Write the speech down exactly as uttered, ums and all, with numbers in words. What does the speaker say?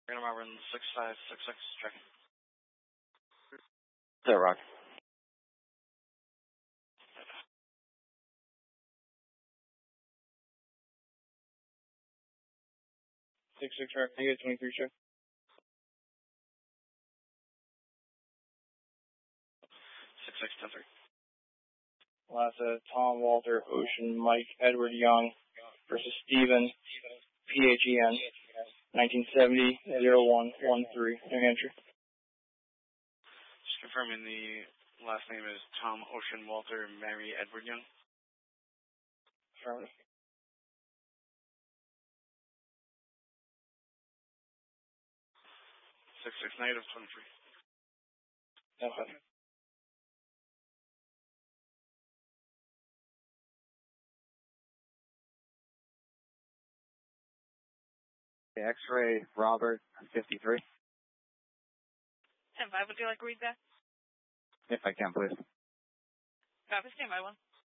Random Auburn six five six six, checking. There, Rock. Six six track, negative twenty three check. Six six ten three. Last uh, Tom Walter Ocean Mike Edward Young versus Stephen P H E N nineteen seventy zero one one three New Hampshire. Just confirming the last name is Tom Ocean Walter Mary Edward Young. Affirmative. Six six negative twenty three. Okay. X-ray Robert fifty-three. ten five, would you like to read that? If I can, please. Copy, stand by one.